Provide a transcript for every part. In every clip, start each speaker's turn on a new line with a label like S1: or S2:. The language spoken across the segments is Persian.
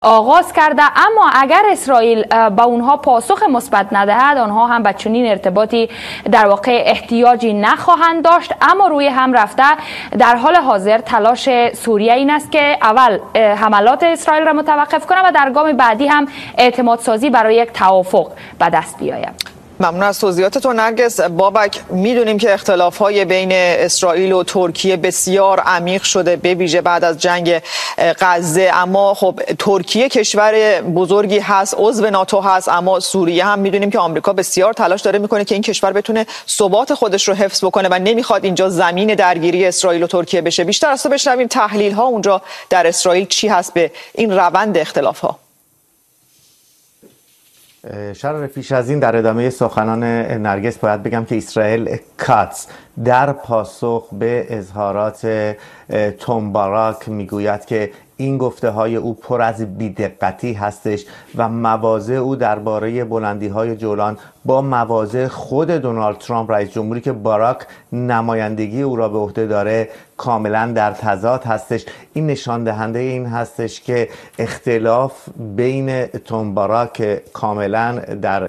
S1: آغاز کرده، اما اگر اسرائیل به اونها پاسخ مثبت ندهد، آنها هم به چنین ارتباطی در واقع احتیاجی نخواهند داشت. اما روی هم رفته در حال حاضر تلاش سوریه این است که اول حملات اسرائیل را متوقف کنه و در گام بعدی هم اعتماد سازی برای یک توافق به دست بیاید.
S2: ممنون از توضیحاتتون نرگس. بابک، میدونیم که اختلاف‌های بین اسرائیل و ترکیه بسیار عمیق شده، به ویژه بعد از جنگ غزه. اما خب ترکیه کشور بزرگی هست، عضو ناتو هست، اما سوریه هم میدونیم که آمریکا بسیار تلاش داره میکنه که این کشور بتونه ثبات خودش رو حفظ بکنه و نمیخواد اینجا زمین درگیری اسرائیل و ترکیه بشه. بیشتر از تو بشنویم تحلیل ها اونجا در اسرائیل چی هست به این روند اختلاف ها.
S3: شرار، پیش از این در ادامه سخنان نرگس باید بگم که اسرائیل کاتس در پاسخ به اظهارات توم باراک میگوید که این گفته های او پر از بی‌دقتی هستش و مواضع او درباره بلندی های جولان با مواضع خود دونالد ترامپ رئیس جمهوری که باراک نمایندگی او را به عهده داره کاملا در تضاد هستش. این نشان دهنده این هستش که اختلاف بین توم باراک کاملا در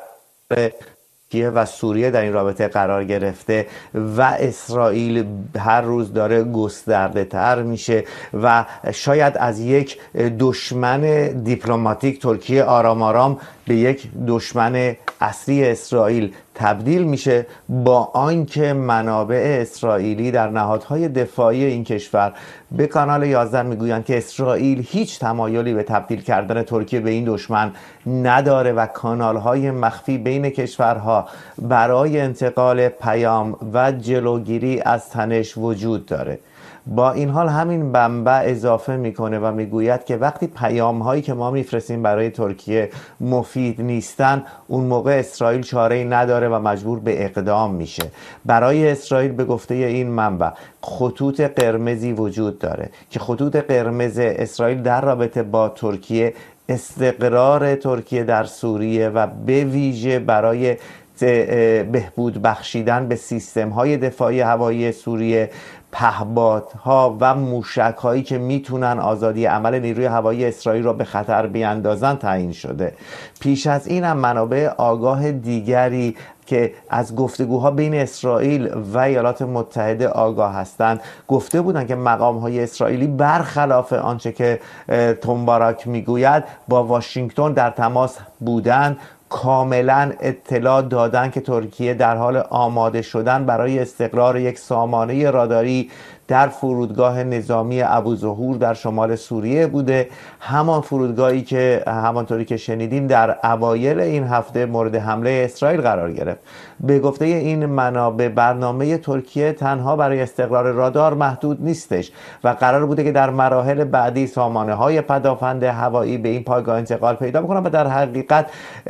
S3: و سوریه در این رابطه قرار گرفته و اسرائیل هر روز داره گسترده تر میشه و شاید از یک دشمن دیپلماتیک ترکیه آرام آرام به یک دشمن اصلی اسرائیل تبدیل میشه، با آنکه منابع اسرائیلی در نهادهای دفاعی این کشور به کانال 11 میگویند که اسرائیل هیچ تمایلی به تبدیل کردن ترکیه به این دشمن نداره و کانالهای مخفی بین کشورها برای انتقال پیام و جلوگیری از تنش وجود داره. با این حال همین منبع اضافه میکنه و میگوید که وقتی پیام هایی که ما میفرستیم برای ترکیه مفید نیستن، اون موقع اسرائیل چاره‌ای نداره و مجبور به اقدام میشه. برای اسرائیل به گفته این منبع خطوط قرمزی وجود داره که خطوط قرمز اسرائیل در رابطه با ترکیه استقرار ترکیه در سوریه و به ویژه برای بهبود بخشیدن به سیستم های دفاعی هوایی سوریه، پهپادها و موشک هایی که میتونن آزادی عمل نیروی هوایی اسرائیل را به خطر بیاندازن تعیین شده. پیش از این هم منابع آگاه دیگری که از گفتگوها بین اسرائیل و ایالات متحده آگاه هستند گفته بودند که مقام‌های اسرائیلی برخلاف آنچه که توم باراک میگوید با واشنگتن در تماس بودند، کاملا اطلاع دادن که ترکیه در حال آماده شدن برای استقرار یک سامانه راداری در فرودگاه نظامی ابوظهور در شمال سوریه بوده، همان فرودگاهی که همانطوری که شنیدیم در اوایل این هفته مورد حمله اسرائیل قرار گرفت. به گفته این منابع برنامه ترکیه تنها برای استقرار رادار محدود نیستش و قرار بوده که در مراحل بعدی سامانه های پدافند هوایی به این پایگاه انتقال پیدا بکنن و در حقیقت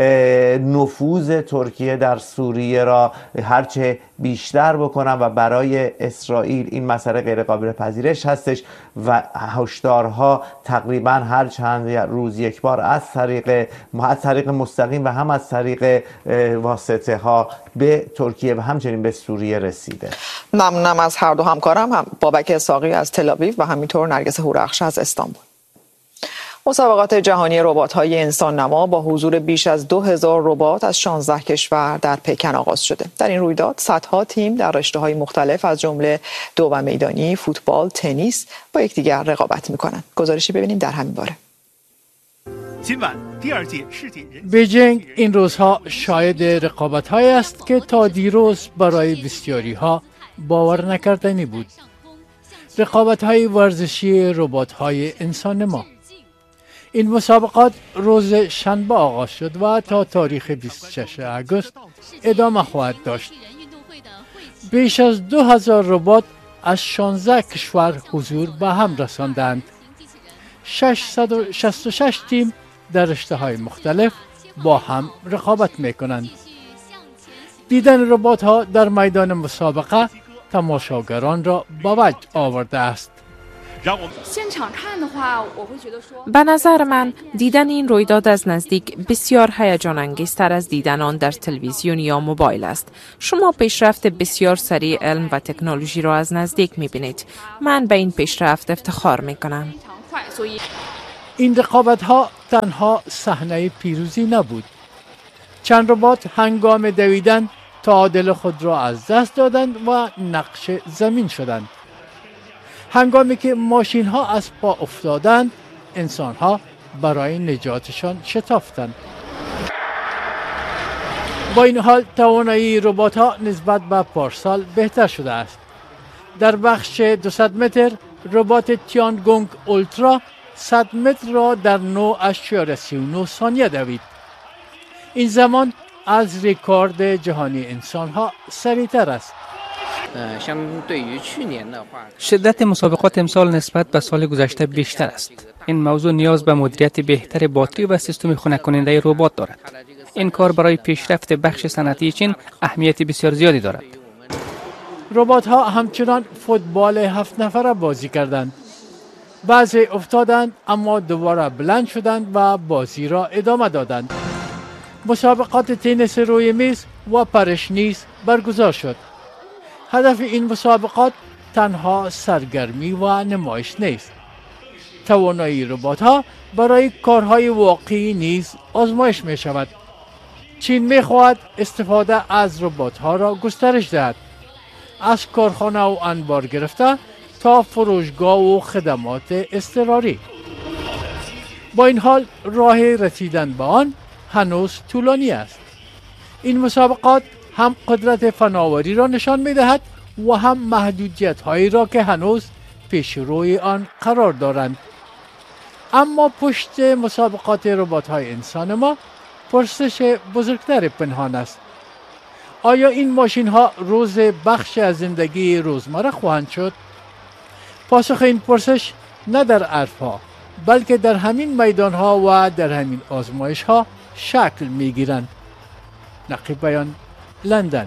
S3: نفوذ ترکیه در سوریه را هرچه بیشتر بکنن و برای اسرائیل این مسئله غیر قابل پذیرش هستش و هشدارها تقریبا هر چند روز یک بار از طریق مستقیم و هم از طریق واسطه ها به ترکیه و همچنین به سوریه رسیده.
S2: ممنونم از هر دو همکارم، هم بابک اسحاقی از تل آویو و همینطور نرگس هورخش از استانبول. مسابقات جهانی ربات‌های انسان نما با حضور بیش از 2000 ربات از 16 کشور در پکن آغاز شده. در این رویداد صدها تیم در رشته‌های مختلف از جمله دو و میدانی، فوتبال، تنیس با یکدیگر رقابت می‌کنند. گزارشی ببینیم در همین باره.
S4: بیجینگ این روزها شاهد رقابت‌هایی است که تا دیروز برای بسیاری‌ها باور نکردنی بود. رقابت‌های ورزشی ربات‌های انسان نما. این مسابقات روز شنبه آغاز شد و تا تاریخ 26 آگوست ادامه خواهد داشت. بیش از 2000 ربات از 16 کشور حضور به هم رساندند. 666 تیم در رشته‌های مختلف با هم رقابت می‌کنند. دیدن ربات‌ها در میدان مسابقه تماشاگران را به وجد آورده است.
S5: به نظر من دیدن این رویداد از نزدیک بسیار هیجان انگیزتر از دیدن آن در تلویزیون یا موبایل است. شما پیشرفت بسیار سریع علم و تکنولوژی را از نزدیک می‌بینید. من به این پیشرفت افتخار می‌کنم.
S4: این رقابت ها تنها صحنه پیروزی نبود. چند ربات هنگام دویدن تعادل خود را از دست دادند و نقش زمین شدند. هنگامی که ماشین ها از پا افتادند، انسان ها برای نجاتشان شتافتند. با این حال توانایی ربات ها نسبت به پارسال بهتر شده است. در بخش 200 متر ربات تیانگونگ اولترا 100 متر را در 9.39 ثانیه دوید. این زمان از رکورد جهانی انسان ها سریعتر است.
S6: شدت مسابقات امسال نسبت به سال گذشته بیشتر است. این موضوع نیاز به مدیریت بهتر باتری و سیستم خنک کننده ربات دارد. این کار برای پیشرفت بخش صنعتی چین اهمیت بسیار زیادی دارد.
S4: ربات ها همچنان فوتبال 7 نفره بازی کردند. بعضی افتادند اما دوباره بلند شدند و بازی را ادامه دادند. مسابقات تنیس روی میز و پرش نیز برگزار شد. هدف این مسابقات تنها سرگرمی و نمایش نیست. توانایی ربات ها برای کارهای واقعی نیز آزمایش می شود. چین می خواهد استفاده از ربات ها را گسترش دهد. از کارخانه و انبار گرفته تا فروشگاه و خدمات اضطراری. با این حال راه رسیدن به آن هنوز طولانی است. این مسابقات هم قدرت فناوری را نشان می دهد و هم محدودیت هایی را که هنوز پیش روی آن قرار دارند. اما پشت مسابقات ربات های انسان ما پرسش بزرگتر پنهان است. آیا این ماشین ها روز بخش از زندگی روزمره خواهند شد؟ پاسخ این پرسش نه در حرفها بلکه در همین میدان ها و در همین آزمایش ها شکل می گیرند. نقیب بیان، لندن.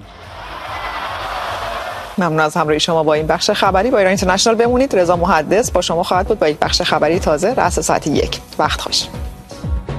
S2: ممنون از همراهی شما با این بخش خبری. با ایران اینترنشنال بمونید. رضا محدث با شما خواهد بود با یک بخش خبری تازه رأس ساعت 1. وقت خوش.